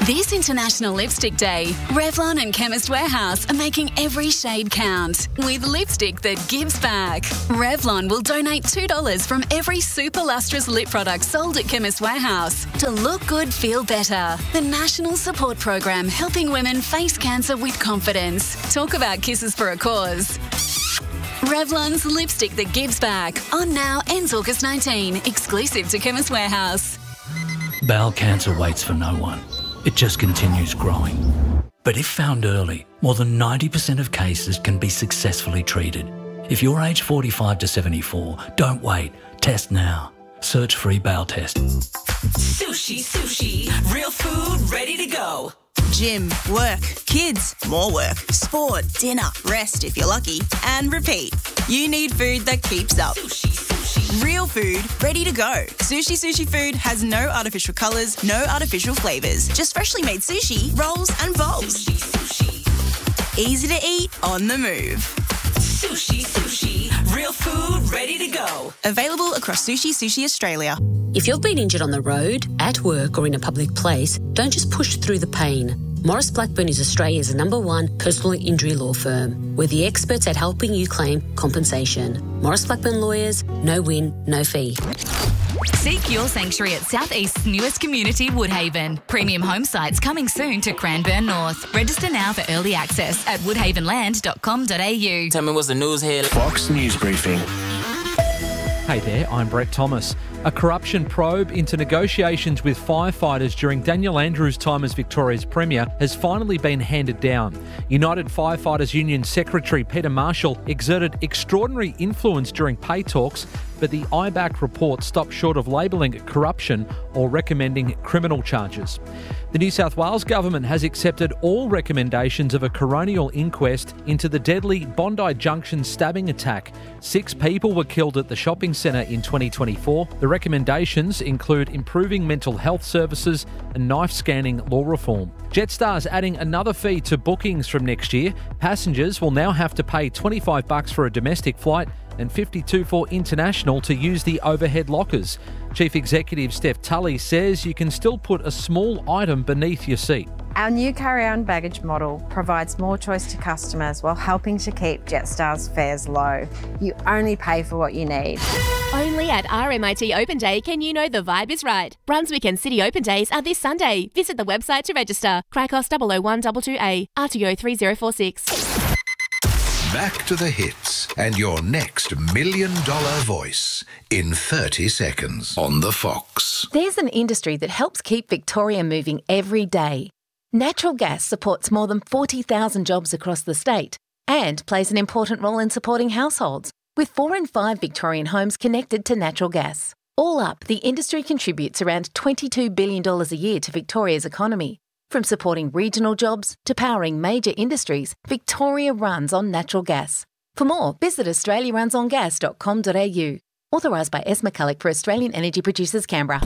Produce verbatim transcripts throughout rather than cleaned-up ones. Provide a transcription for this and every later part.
This International Lipstick Day, Revlon and Chemist Warehouse are making every shade count with lipstick that gives back. Revlon will donate two dollars from every super lustrous lip product sold at Chemist Warehouse to look good, feel better. The national support program helping women face cancer with confidence. Talk about kisses for a cause. Revlon's lipstick that gives back. On now, ends August nineteenth. Exclusive to Chemist Warehouse. Bowel cancer waits for no one. It just continues growing. But if found early, more than ninety percent of cases can be successfully treated. If you're aged forty-five to seventy-four, don't wait. Test now. Search free bowel test. Sushi, sushi, real food ready to go. Gym, work, kids, more work, sport, dinner, rest if you're lucky, and repeat. You need food that keeps up. Sushi, sushi. Real food, ready to go. Sushi Sushi Food has no artificial colours, no artificial flavours, just freshly made sushi, rolls and bowls. Sushi, sushi. Easy to eat, on the move. Sushi, sushi, real food ready to go. Available across Sushi Sushi Australia. If you've been injured on the road, at work or in a public place, don't just push through the pain. Morris Blackburn is Australia's number one personal injury law firm. We're the experts at helping you claim compensation. Morris Blackburn Lawyers, no win, no fee. Seek your sanctuary at South East's newest community, Woodhaven. Premium home sites coming soon to Cranbourne North. Register now for early access at woodhavenland dot com dot a u. Tell me what's the news here. Fox News Briefing. Hey there, I'm Brett Thomas. A corruption probe into negotiations with firefighters during Daniel Andrews' time as Victoria's Premier has finally been handed down. United Firefighters Union Secretary Peter Marshall exerted extraordinary influence during pay talks, but the I B A C report stopped short of labelling it corruption or recommending criminal charges. The New South Wales government has accepted all recommendations of a coronial inquest into the deadly Bondi Junction stabbing attack. Six people were killed at the shopping centre in twenty twenty-four. The recommendations include improving mental health services and knife scanning law reform. Jetstar's adding another fee to bookings from next year. Passengers will now have to pay twenty-five bucks for a domestic flight and fifty-two for international to use the overhead lockers. Chief Executive Steph Tully says you can still put a small item beneath your seat. Our new carry-on baggage model provides more choice to customers while helping to keep Jetstar's fares low. You only pay for what you need. Only at R M I T Open Day can you know the vibe is right. Brunswick and City Open Days are this Sunday. Visit the website to register. Cricos double oh one two two A, R T O three oh four six. Back to the hits and your next million dollar voice in thirty seconds on The Fox. There's an industry that helps keep Victoria moving every day. Natural gas supports more than forty thousand jobs across the state and plays an important role in supporting households, with four in five Victorian homes connected to natural gas. All up, the industry contributes around twenty-two billion dollars a year to Victoria's economy. From supporting regional jobs to powering major industries, Victoria runs on natural gas. For more, visit australia runs on gas dot com dot a u. Authorised by S. McCulloch for Australian Energy Producers, Canberra.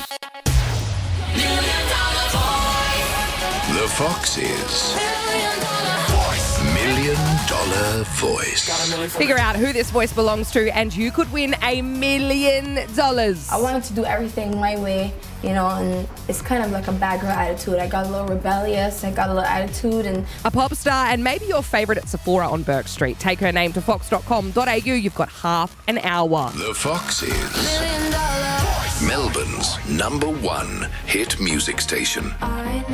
The Fox is Million Dollar Voice. Figure out who this voice belongs to and you could win a million dollars. I wanted to do everything my way, you know, and it's kind of like a bad girl attitude. I got a little rebellious, I got a little attitude. and A pop star and maybe your favourite at Sephora on Burke Street. Take her name to fox dot com dot a u. You've got half an hour. The Fox is Melbourne's number one hit music station.